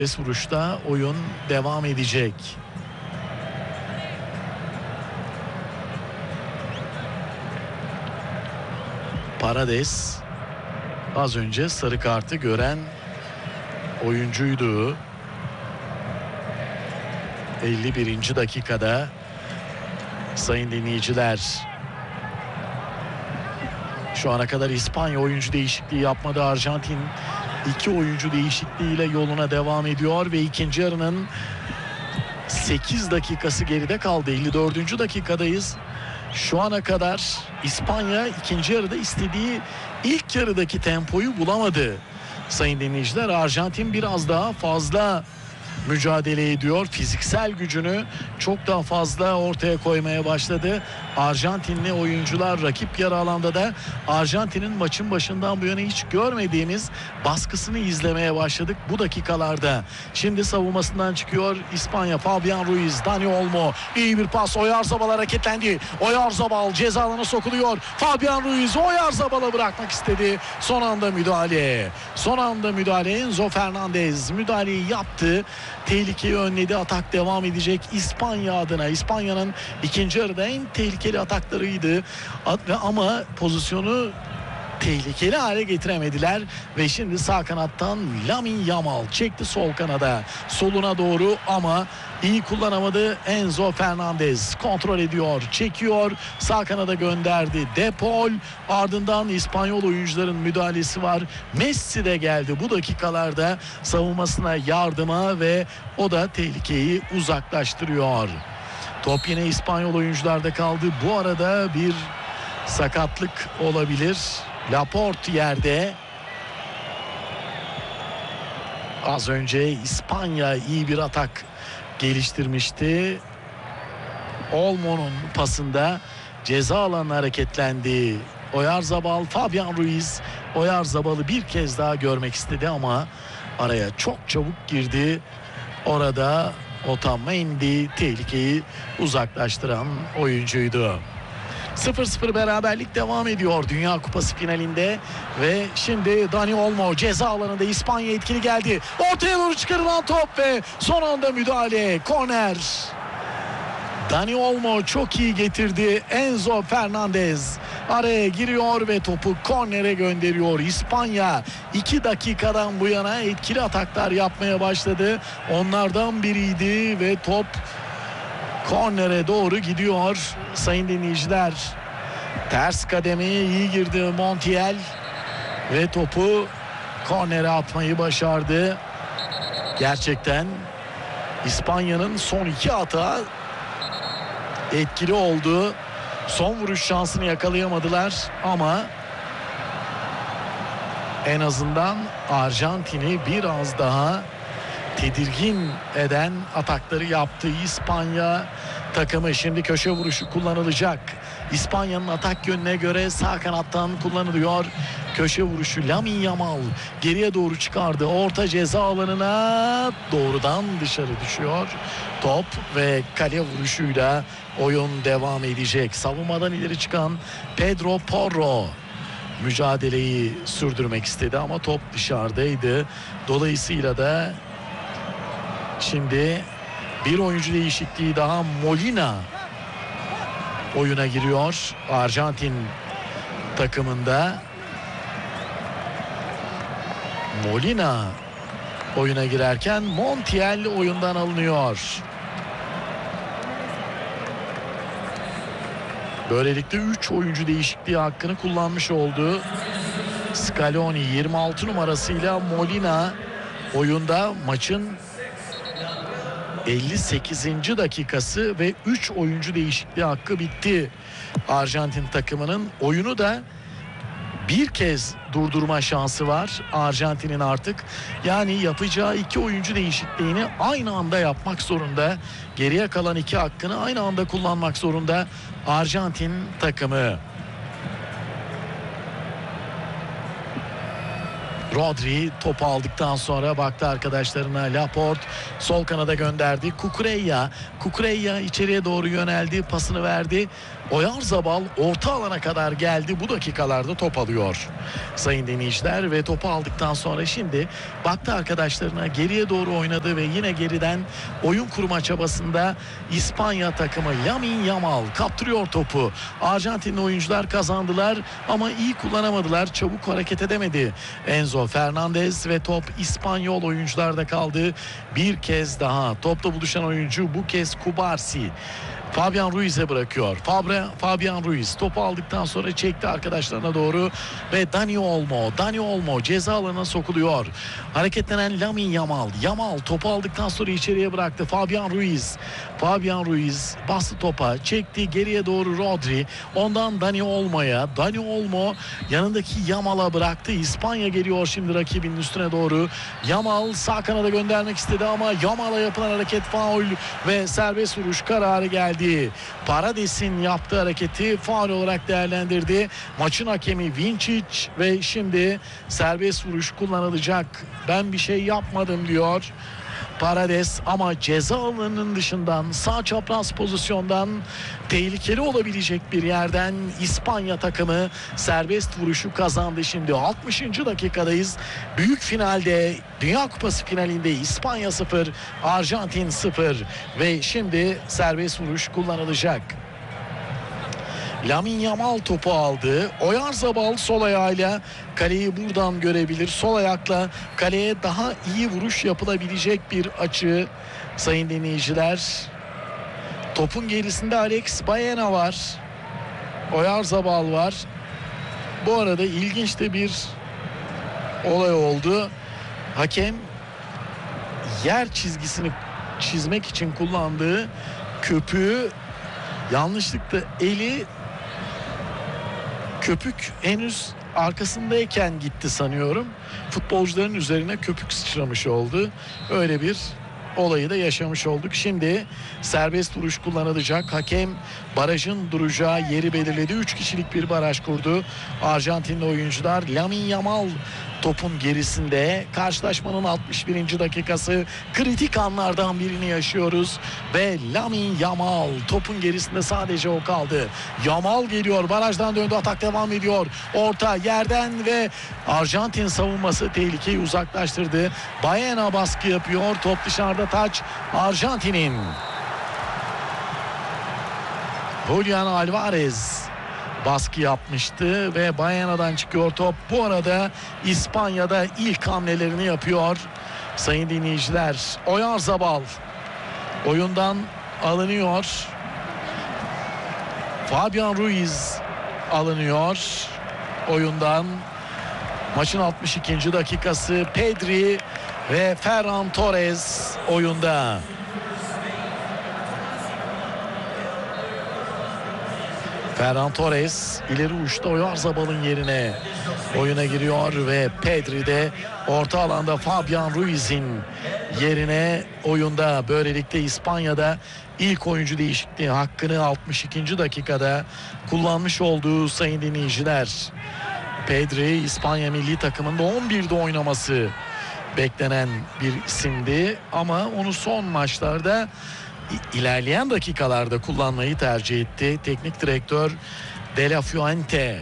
Vuruşta oyun devam edecek. Paredes az önce sarı kartı gören oyuncuydu. 51. dakikada sayın dinleyiciler. Şu ana kadar İspanya oyuncu değişikliği yapmadı. Arjantin 2 oyuncu değişikliğiyle yoluna devam ediyor ve ikinci yarının 8 dakikası geride kaldı. 54. dakikadayız. Şu ana kadar İspanya ikinci yarıda istediği ilk yarıdaki tempoyu bulamadı. Sayın dinleyiciler, Arjantin biraz daha fazla mücadele ediyor. Fiziksel gücünü çok daha fazla ortaya koymaya başladı. Arjantinli oyuncular rakip yarı alanda da Arjantin'in maçın başından bu yana hiç görmediğimiz baskısını izlemeye başladık bu dakikalarda. Şimdi savunmasından çıkıyor İspanya. Fabian Ruiz, Dani Olmo, iyi bir pas. Oyarzabal hareketlendi. Oyarzabal ceza alanına sokuluyor. Fabian Ruiz Oyarzabal'a bırakmak istedi. Son anda müdahale. Enzo Fernandez müdahaleyi yaptı. Tehlikeyi önledi. Atak devam edecek İspanya adına. İspanya'nın ikinci yarıda en tehlikeli ataklarıydı. Ama pozisyonu tehlikeli hale getiremediler ve şimdi sağ kanattan Lamine Yamal çekti sol kanada, soluna doğru ama iyi kullanamadı. Enzo Fernandez kontrol ediyor, çekiyor, sağ kanada gönderdi. De Paul, ardından İspanyol oyuncuların müdahalesi var. Messi de geldi bu dakikalarda savunmasına yardıma ve o da tehlikeyi uzaklaştırıyor. Top yine İspanyol oyuncularda kaldı. Bu arada bir sakatlık olabilir. Laporte yerde. Az önce İspanya iyi bir atak geliştirmişti. Olmo'nun pasında ceza alanına hareketlendi. Oyarzabal, Fabian Ruiz Oyarzabal'ı bir kez daha görmek istedi ama araya çok çabuk girdi. Orada Otamendi tehlikeyi uzaklaştıran oyuncuydu. 0-0 beraberlik devam ediyor Dünya Kupası finalinde ve şimdi Dani Olmo ceza alanında. İspanya etkili geldi. Ortaya doğru çıkarılan top ve son anda müdahale. Korner. Dani Olmo çok iyi getirdi. Enzo Fernandez araya giriyor ve topu kornere gönderiyor. İspanya 2 dakikadan bu yana etkili ataklar yapmaya başladı. Onlardan biriydi ve top kornere doğru gidiyor sayın dinleyiciler. Ters kademeye iyi girdi Montiel ve topu kornere atmayı başardı. Gerçekten İspanya'nın son 2 atağı etkili oldu. Son vuruş şansını yakalayamadılar ama en azından Arjantin'i biraz daha tedirgin eden atakları yaptı İspanya takımı. Şimdi köşe vuruşu kullanılacak. İspanya'nın atak yönüne göre sağ kanattan kullanılıyor. Köşe vuruşu Lamine Yamal geriye doğru çıkardı. Orta ceza alanına doğrudan dışarı düşüyor top ve kale vuruşuyla oyun devam edecek. Savunmadan ileri çıkan Pedro Porro mücadeleyi sürdürmek istedi ama top dışarıdaydı. Dolayısıyla da şimdi bir oyuncu değişikliği daha. Molina oyuna giriyor Arjantin takımında. Molina oyuna girerken Montiel oyundan alınıyor. Böylelikle 3 oyuncu değişikliği hakkını kullanmış oldu Scaloni. 26 numarasıyla Molina oyunda, maçın 58. dakikası ve 3 oyuncu değişikliği hakkı bitti. Arjantin takımının oyunu da bir kez durdurma şansı var Arjantin'in artık. Yani yapacağı 2 oyuncu değişikliğini aynı anda yapmak zorunda. Geriye kalan 2 hakkını aynı anda kullanmak zorunda Arjantin takımı. Rodri topu aldıktan sonra baktı arkadaşlarına. Laporte sol kanada gönderdi. Cucurella içeriye doğru yöneldi. Pasını verdi. Oyarzabal orta alana kadar geldi. Bu dakikalarda top alıyor sayın dinleyiciler ve topu aldıktan sonra şimdi baktı arkadaşlarına, geriye doğru oynadı ve yine geriden oyun kurma çabasında İspanya takımı. Lamine Yamal kaptırıyor topu. Arjantinli oyuncular kazandılar ama iyi kullanamadılar. Çabuk hareket edemedi Enzo Fernandez ve top İspanyol oyuncularda kaldı. Bir kez daha topla buluşan oyuncu bu kez Cubarsí. Fabian Ruiz'e bırakıyor. Fabian Ruiz topu aldıktan sonra çekti arkadaşlarına doğru ve Dani Olmo ceza alanına sokuluyor. Hareketlenen Lamine Yamal topu aldıktan sonra içeriye bıraktı. Fabian Ruiz bastı topa, çekti geriye doğru Rodri. Ondan Dani Olmo yanındaki Yamal'a bıraktı. İspanya geliyor şimdi rakibinin üstüne doğru. Yamal sağ kanada göndermek istedi ama Yamal'a yapılan hareket faul ve serbest vuruş kararı geldi. Parades'in yaptığı hareketi faul olarak değerlendirdi maçın hakemi Vinčić ve şimdi serbest vuruş kullanılacak. Ben bir şey yapmadım diyor Parades ama ceza alanının dışından sağ çapraz pozisyondan tehlikeli olabilecek bir yerden İspanya takımı serbest vuruşu kazandı. Şimdi 60. dakikadayız. Büyük finalde, Dünya Kupası finalinde İspanya 0, Arjantin 0 ve şimdi serbest vuruş kullanılacak. Lamine Yamal topu aldı. Oyarzabal sol ayağıyla kaleyi buradan görebilir. Sol ayakla kaleye daha iyi vuruş yapılabilecek bir açı sayın dinleyiciler. Topun gerisinde Alex Baena var. Oyarzabal var. Bu arada ilginç de bir olay oldu. Hakem yer çizgisini çizmek için kullandığı köpüğü yanlışlıkla köpük henüz arkasındayken gitti sanıyorum. Futbolcuların üzerine köpük sıçramış oldu. Öyle bir olayı da yaşamış olduk. Şimdi serbest vuruş kullanılacak. Hakem barajın duracağı yeri belirledi. 3 kişilik bir baraj kurdu Arjantinli oyuncular. Lamine Yamal topun gerisinde. Karşılaşmanın 61. dakikası, kritik anlardan birini yaşıyoruz ve Lamine Yamal topun gerisinde, sadece o kaldı. Yamal geliyor, barajdan döndü, atak devam ediyor. Orta yerden ve Arjantin savunması tehlikeyi uzaklaştırdı. Baena baskı yapıyor. Top dışarıda, taç Arjantin'in. Julian Alvarez baskı yapmıştı ve Baena'dan çıkıyor top. Bu arada İspanya'da ilk hamlelerini yapıyor sayın dinleyiciler. Oyarzabal oyundan alınıyor. Fabian Ruiz alınıyor oyundan. Maçın 62. dakikası, Pedri ve Ferran Torres oyunda. Ferran Torres ileri uçta Oyarzabal'ın yerine oyuna giriyor ve Pedri de orta alanda Fabian Ruiz'in yerine oyunda. Böylelikle İspanya'da ilk oyuncu değişikliği hakkını 62. dakikada kullanmış olduğu sayın dinleyiciler. Pedri İspanya milli takımında 11'de oynaması beklenen bir isimdi ama onu son maçlarda, ilerleyen dakikalarda kullanmayı tercih etti teknik direktör De La Fuente.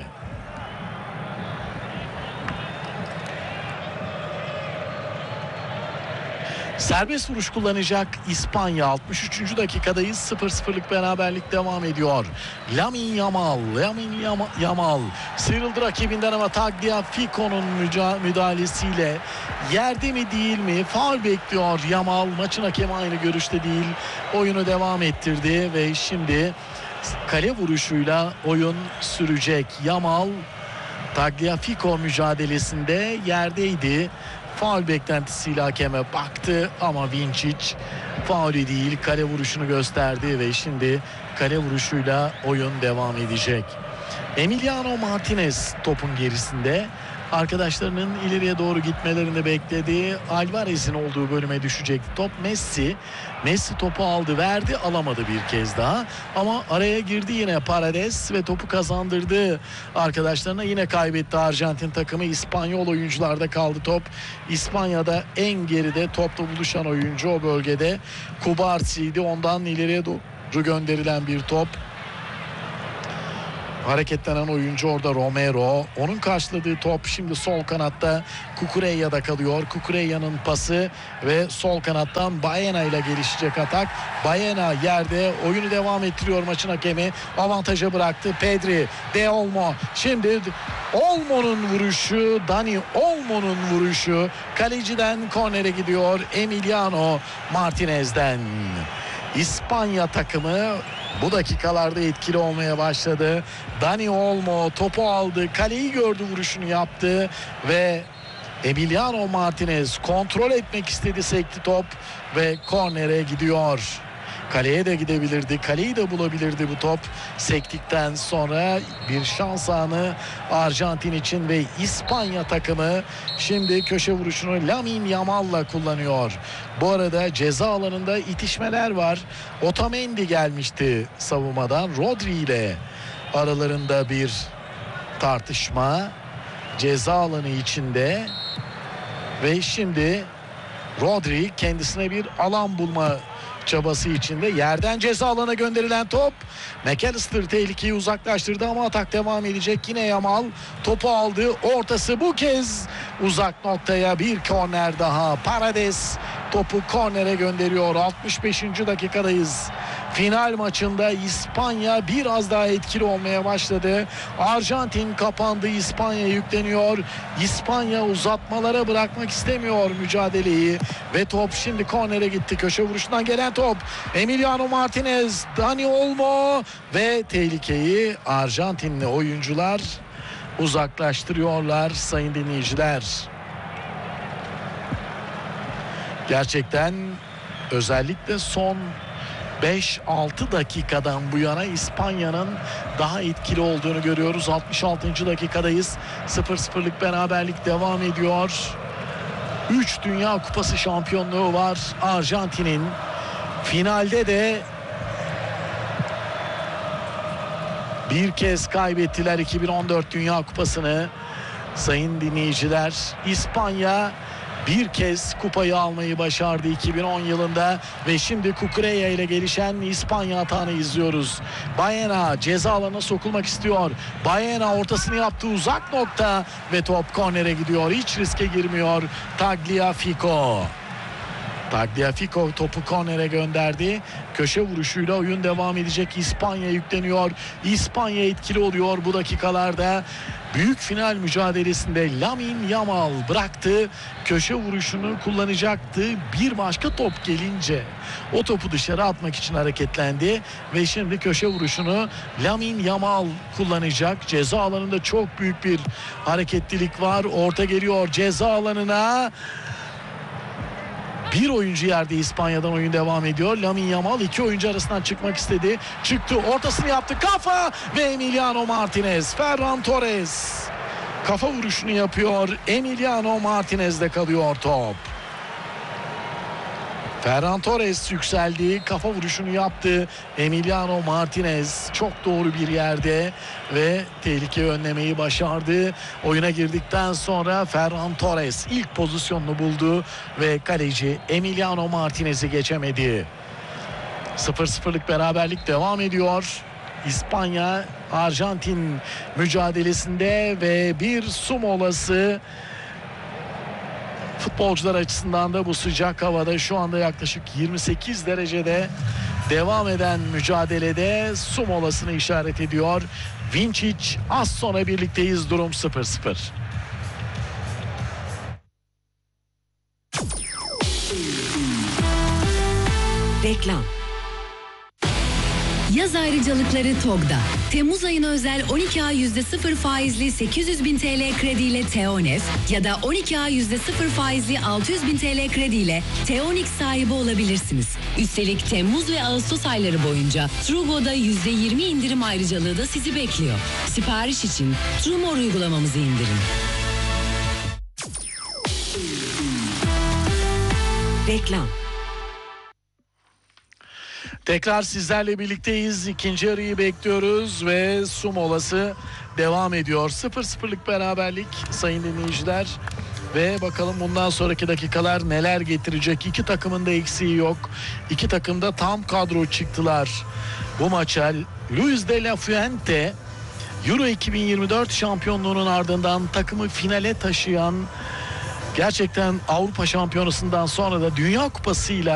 Serbest vuruş kullanacak İspanya. 63. dakikadayız. 0-0'lık beraberlik devam ediyor. Lamine Yamal sıyrıldı rakibinden ama Tagliafico'nun müdahalesiyle yerde mi değil mi? Faul bekliyor Yamal. Maçın hakemi aynı görüşte değil. Oyunu devam ettirdi ve şimdi kale vuruşuyla oyun sürecek. Yamal Tagliafico mücadelesinde yerdeydi. Faul beklentisiyle hakeme baktı ama Vinčić faulü değil, kale vuruşunu gösterdi ve şimdi kale vuruşuyla oyun devam edecek. Emiliano Martinez topun gerisinde. Arkadaşlarının ileriye doğru gitmelerini bekledi. Alvarez'in olduğu bölüme düşecekti top. Messi topu aldı, verdi, alamadı bir kez daha. Ama araya girdi yine Paredes ve topu kazandırdı arkadaşlarına. Yine kaybetti Arjantin takımı. İspanyol oyuncularda kaldı top. İspanya'da en geride topla buluşan oyuncu o bölgede Cubarsí'ydi. Ondan ileriye doğru gönderilen bir top. Hareketlenen oyuncu orada Romero. Onun karşıladığı top şimdi sol kanatta Cucureyya'da kalıyor. Cucureyya'nın pası ve sol kanattan Baena ile gelişecek atak. Baena yerde, oyunu devam ettiriyor maçın hakemi. Avantaja bıraktı Pedri. De Olmo. Şimdi Olmo'nun vuruşu, Dani Olmo'nun vuruşu. Kaleciden kornere gidiyor Emiliano Martinez'den. İspanya takımı bu dakikalarda etkili olmaya başladı. Dani Olmo topu aldı, kaleyi gördü, vuruşunu yaptı ve Emiliano Martinez kontrol etmek istedi, sekti top ve kornere gidiyor. Kaleye de gidebilirdi, kaleyi de bulabilirdi bu top. Sektikten sonra bir şans anı Arjantin için ve İspanya takımı şimdi köşe vuruşunu Lamine Yamal'la kullanıyor. Bu arada ceza alanında itişmeler var. Otamendi gelmişti savunmadan. Rodri ile aralarında bir tartışma ceza alanı içinde ve şimdi Rodri kendisine bir alan bulma çabası içinde. Yerden ceza alanına gönderilen top. McAllister tehlikeyi uzaklaştırdı ama atak devam edecek. Yine Yamal topu aldı. Ortası bu kez uzak noktaya, bir korner daha. Paredes topu kornere gönderiyor. 65. dakikadayız. Final maçında İspanya biraz daha etkili olmaya başladı. Arjantin kapandı. İspanya yükleniyor. İspanya uzatmalara bırakmak istemiyor mücadeleyi. Ve top şimdi kornere gitti. Köşe vuruşundan gelen top. Emiliano Martinez, Dani Olmo ve tehlikeyi Arjantinli oyuncular uzaklaştırıyorlar sayın dinleyiciler. Gerçekten özellikle son 5-6 dakikadan bu yana İspanya'nın daha etkili olduğunu görüyoruz. 66. dakikadayız. 0-0'lık beraberlik devam ediyor. 3 Dünya Kupası şampiyonluğu var Arjantin'in. Finalde de bir kez kaybettiler 2014 Dünya Kupası'nı. Sayın dinleyiciler, İspanya bir kez kupayı almayı başardı 2010 yılında ve şimdi Cucurella ile gelişen İspanya atağını izliyoruz. Baena ceza alanına sokulmak istiyor. Baena ortasını yaptı, uzak nokta ve top kornere gidiyor. Hiç riske girmiyor Tagliafico. Tagliafico topu kornere gönderdi. Köşe vuruşuyla oyun devam edecek. İspanya yükleniyor. İspanya etkili oluyor bu dakikalarda. Büyük final mücadelesinde Lamine Yamal bıraktı. Köşe vuruşunu kullanacaktı. Bir başka top gelince o topu dışarı atmak için hareketlendi. Ve şimdi köşe vuruşunu Lamine Yamal kullanacak. Ceza alanında çok büyük bir hareketlilik var. Orta geliyor ceza alanına. Bir oyuncu yerde, İspanya'dan oyun devam ediyor. Lamine Yamal iki oyuncu arasından çıkmak istedi. Çıktı, ortasını yaptı, kafa ve Emiliano Martinez. Ferran Torres kafa vuruşunu yapıyor. Emiliano Martinez'de kalıyor top. Ferran Torres yükseldi, kafa vuruşunu yaptı. Emiliano Martinez çok doğru bir yerde ve tehlikeyi önlemeyi başardı. Oyuna girdikten sonra Ferran Torres ilk pozisyonunu buldu ve kaleci Emiliano Martinez'i geçemedi. 0-0'lık beraberlik devam ediyor. İspanya Arjantin mücadelesinde ve bir su molası. Futbolcular açısından da bu sıcak havada şu anda yaklaşık 28 derecede devam eden mücadelede su molasını işaret ediyor. Vinčić, az sonra birlikteyiz, durum 0-0. Reklam. Yaz ayrıcalıkları TOG'da. Temmuz ayına özel 12 ay %0 faizli 800.000 TL krediyle Teonef ya da 12 ay %0 faizli 600.000 TL krediyle Teonix sahibi olabilirsiniz. Üstelik Temmuz ve Ağustos ayları boyunca Trugo'da %20 indirim ayrıcalığı da sizi bekliyor. Sipariş için Trumor uygulamamızı indirin. Reklam. Tekrar sizlerle birlikteyiz. İkinci yarıyı bekliyoruz ve su molası devam ediyor. 0-0'lık beraberlik sayın dinleyiciler. Ve bakalım bundan sonraki dakikalar neler getirecek. İki takımın da eksiği yok. İki takım da tam kadro çıktılar bu maça. Luis de la Fuente Euro 2024 şampiyonluğunun ardından takımı finale taşıyan, gerçekten Avrupa Şampiyonası'ndan sonra da Dünya Kupası'yla